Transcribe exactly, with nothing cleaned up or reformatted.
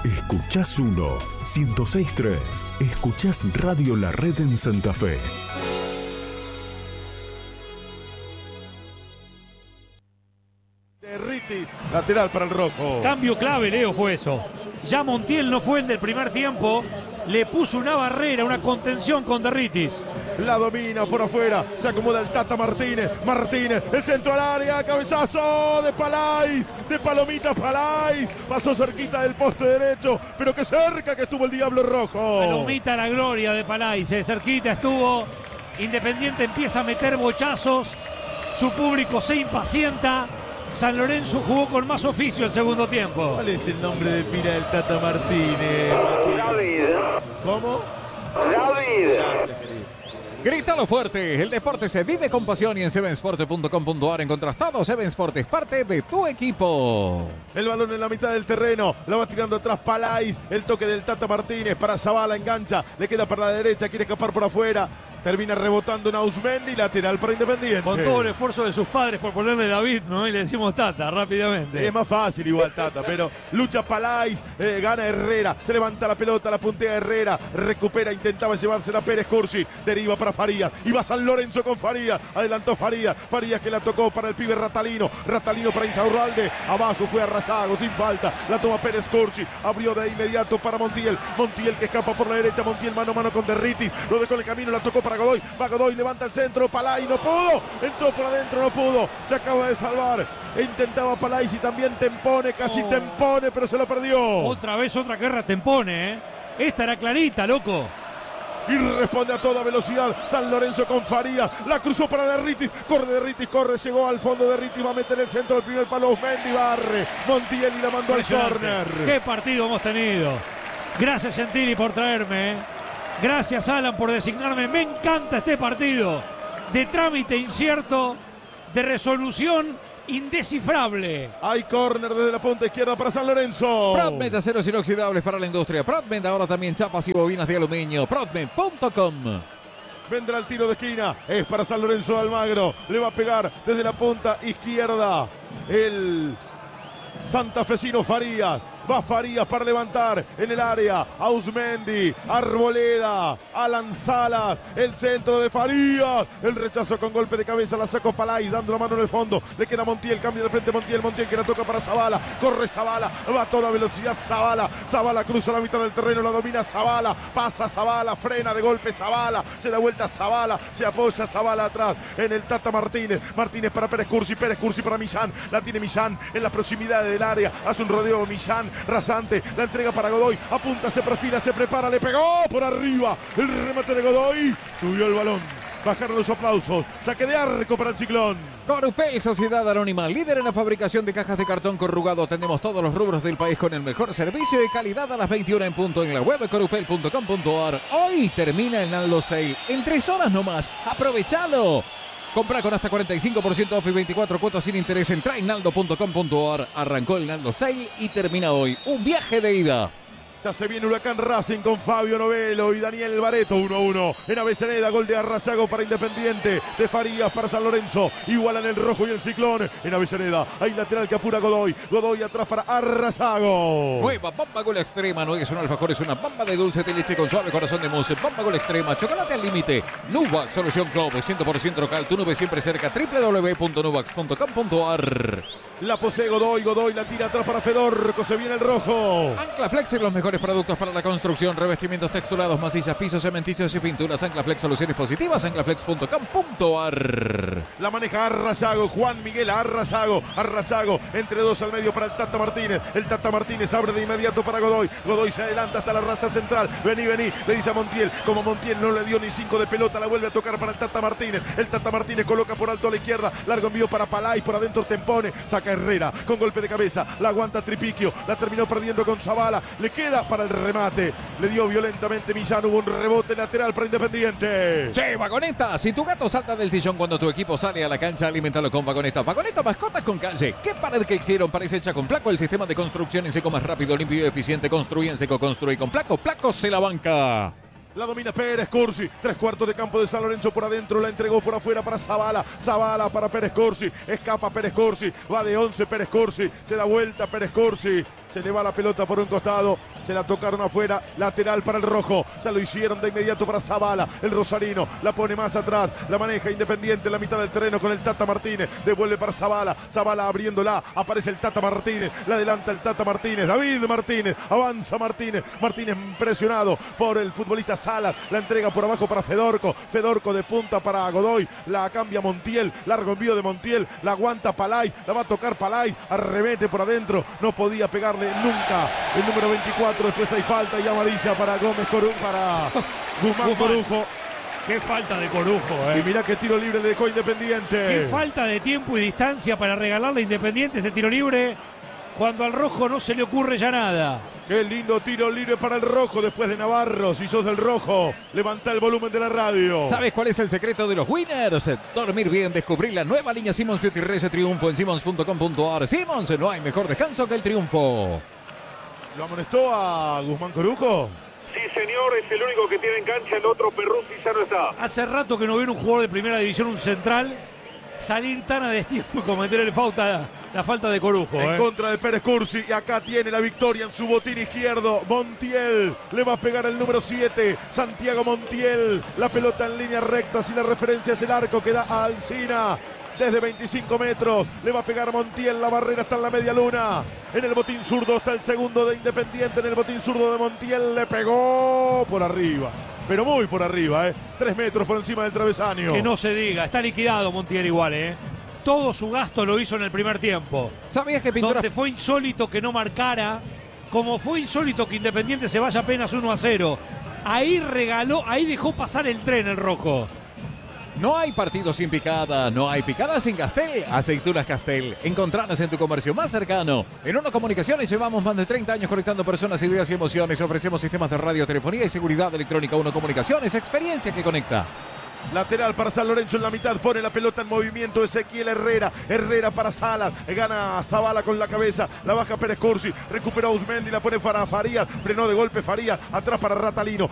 Escuchás uno, ciento seis punto tres. Escuchás Radio La Red en Santa Fe. Derriti, lateral para el rojo. Cambio clave, Leo, fue eso. Ya Montiel no fue el del primer tiempo. Le puso una barrera, una contención con Derritis. La domina por afuera, se acomoda el Tata Martínez. Martínez, el centro al área, cabezazo de Palay, de Palomita Palay. Pasó cerquita del poste derecho, pero que cerca que estuvo el Diablo Rojo. Palomita la gloria de Palay, se cerquita estuvo. Independiente empieza a meter bochazos. Su público se impacienta. San Lorenzo jugó con más oficio el segundo tiempo. ¿Cuál es el nombre de pila del Tata Martínez? David. ¿Cómo? David. Grítalo fuerte, el deporte se vive con pasión y en seven sport punto com punto a r encontrás todo. Seven Sport es parte de tu equipo. El balón en la mitad del terreno, la va tirando atrás Palay, el toque del Tata Martínez para Zavala, engancha, le queda para la derecha, quiere escapar por afuera, termina rebotando en Ausmendi, lateral para Independiente. Con todo el esfuerzo de sus padres por ponerle David, ¿no? Y le decimos Tata rápidamente. Es más fácil igual Tata, pero lucha Palay, eh, gana Herrera, se levanta la pelota, la puntea Herrera, recupera, intentaba llevársela Pérez Cursi, deriva para Farías, iba San Lorenzo con Farías, adelantó Farías, Farías que la tocó para el pibe Ratalino, Ratalino para Insaurralde, abajo fue a Razago, sin falta, la toma Pérez Cursi, abrió de inmediato para Montiel, Montiel que escapa por la derecha, Montiel mano a mano con Derritis, lo dejó en el camino, la tocó para Godoy, va Godoy, levanta el centro, Palay no pudo, entró por adentro, no pudo, se acaba de salvar, intentaba Palay y también Tempone, casi oh. Tempone, pero se lo perdió. Otra vez otra guerra Tempone, ¿eh? Esta era clarita, loco. Y responde a toda velocidad San Lorenzo con Farías, la cruzó para Derritis, corre Derritis, corre, llegó al fondo Derritis, va a meter el centro del primer palo, Mendy barre, Montiel y la mandó al córner. Qué partido hemos tenido. Gracias Gentili por traerme, ¿eh? Gracias Alan por designarme, me encanta este partido, de trámite incierto, de resolución indescifrable. Hay córner desde la punta izquierda para San Lorenzo. Prodmed, aceros inoxidables para la industria. Prodmed, ahora también chapas y bobinas de aluminio. Prodmed punto com. Vendrá el tiro de esquina, es para San Lorenzo de Almagro, le va a pegar desde la punta izquierda el santafesino Farías. Va Farías para levantar en el área. Ausmendi, Arboleda, Alan Salas, el centro de Farías. El rechazo con golpe de cabeza, la sacó Palay, dando la mano en el fondo. Le queda Montiel, cambio de frente Montiel, Montiel que la toca para Zavala. Corre Zavala, va a toda velocidad Zavala. Zavala cruza la mitad del terreno, la domina Zavala. Pasa Zavala, frena de golpe Zavala. Se da vuelta Zavala, se apoya Zavala atrás en el Tata Martínez. Martínez para Pérez Cursi, Pérez Cursi para Millán. La tiene Millán en la proximidad del área. Hace un rodeo Millán. Rasante, la entrega para Godoy, apunta, se perfila, se prepara, le pegó por arriba, el remate de Godoy, subió el balón, bajaron los aplausos, saque de arco para el Ciclón. Corupel, Sociedad Anónima, líder en la fabricación de cajas de cartón corrugado. Tenemos todos los rubros del país con el mejor servicio y calidad a las veintiuna en punto en la web corupel punto com punto a r. Hoy termina el Naldo Sale, en tres horas nomás, aprovechalo. Compra con hasta cuarenta y cinco por ciento off y veinticuatro cuotas sin interés en trainaldo punto com punto a r. Arrancó el Naldo Sale y termina hoy. Un viaje de ida. Ya se viene Huracán Racing con Fabio Novelo y Daniel Bareto, uno a uno. En Avellaneda, gol de Arrayago para Independiente, de Farías para San Lorenzo. Igualan el rojo y el Ciclón. En Avellaneda hay lateral que apura Godoy. Godoy atrás para Arrayago. Nueva Bomba Gol Extrema. No es un alfajor, es una bomba de dulce de leche con suave corazón de mousse. Bomba Gol Extrema, chocolate al límite. Nuvax, solución Club, cien por ciento local. Tu nube siempre cerca. doble u doble u doble u punto nuvax punto com punto a r. La posee Godoy, Godoy la tira atrás para Fedorco, se viene el rojo. Anclaflex, los mejores productos para la construcción, revestimientos texturados, masillas, pisos, cementicios y pinturas. Anclaflex, soluciones positivas, anclaflex punto com punto a r. La maneja Arrayago, Juan Miguel Arrayago, Arrayago, entre dos al medio para el Tata Martínez. El Tata Martínez abre de inmediato para Godoy. Godoy se adelanta hasta la raza central. Vení, vení, le dice a Montiel. Como Montiel no le dio ni cinco de pelota, la vuelve a tocar para el Tata Martínez. El Tata Martínez coloca por alto a la izquierda, largo envío para Palay, por adentro Tempone, saca Herrera con golpe de cabeza, la aguanta Tripiquio, la terminó perdiendo con Zavala, le queda para el remate, le dio violentamente Millán, hubo un rebote lateral para Independiente. Che, Vagoneta, si tu gato salta del sillón cuando tu equipo sale a la cancha, alimentalo con Vagoneta. Vagoneta, mascotas con calle. ¿Qué pared que hicieron? Parece hecha con Placo, el sistema de construcción en seco más rápido, limpio y eficiente. Construye en seco, construye con Placo. Placo se la banca. La domina Pérez Cursi, tres cuartos de campo de San Lorenzo por adentro, la entregó por afuera para Zavala, Zavala para Pérez Cursi, escapa Pérez Cursi, va de once Pérez Cursi, se da vuelta Pérez Cursi, Se le va la pelota por un costado, se la tocaron afuera, lateral para el rojo, ya lo hicieron de inmediato para Zavala, el rosarino, la pone más atrás, la maneja Independiente en la mitad del terreno con el Tata Martínez, devuelve para Zavala, Zavala abriéndola, aparece el Tata Martínez, la adelanta el Tata Martínez, David Martínez, avanza Martínez, Martínez presionado por el futbolista Salas, la entrega por abajo para Fedorco, Fedorco de punta para Godoy, la cambia Montiel, largo envío de Montiel, la aguanta Palay, la va a tocar Palay, arremete por adentro, no podía pegarle nunca el número veinticuatro, después hay falta y amarilla para Gómez Corujo, para Guzmán, Guzmán Corujo. Qué falta de Corujo, eh. Y mirá qué tiro libre le dejó Independiente. Qué falta de tiempo y distancia para regalarle a Independiente este tiro libre cuando al rojo no se le ocurre ya nada. Qué lindo tiro libre para el rojo después de Navarro. Si sos del rojo, levanta el volumen de la radio. ¿Sabes cuál es el secreto de los winners? Dormir bien, descubrir la nueva línea Simmons Beauty Race Triunfo en simmons punto com punto ar. Simmons, no hay mejor descanso que el triunfo. ¿Lo amonestó a Guzmán Corujo? Sí, señor, es el único que tiene en cancha, el otro Perruzzi ya no está. Hace rato que no veo un jugador de primera división, un central, salir tan a destiempo y cometerle falta, la falta de Corujo. En eh. contra de Pérez Cursi, y acá tiene la victoria en su botín izquierdo. Montiel le va a pegar el número siete, Santiago Montiel. La pelota en línea recta, si la referencia es el arco que da a Alsina. Desde veinticinco metros le va a pegar Montiel, la barrera está en la media luna. En el botín zurdo está el segundo de Independiente, en el botín zurdo de Montiel le pegó por arriba. Pero muy por arriba, ¿eh? Tres metros por encima del travesaño. Que no se diga, está liquidado Montiel igual, ¿eh? Todo su gasto lo hizo en el primer tiempo. ¿Sabías que Pintura... Donde fue insólito que no marcara, como fue insólito que Independiente se vaya apenas uno a cero. Ahí regaló, ahí dejó pasar el tren el rojo. No hay partido sin picada, no hay picada sin Castel. Aceitunas Castel, encontradas en tu comercio más cercano. En Uno Comunicaciones llevamos más de treinta años conectando personas, ideas y emociones. Ofrecemos sistemas de radio, telefonía y seguridad electrónica. Uno Comunicaciones, experiencia que conecta. Lateral para San Lorenzo en la mitad, pone la pelota en movimiento Ezequiel Herrera, Herrera para Salas, gana Zavala con la cabeza, la baja Pérez Cursi, recupera Uzmendi, la pone para Farías, frenó de golpe Farías, atrás para Ratalino,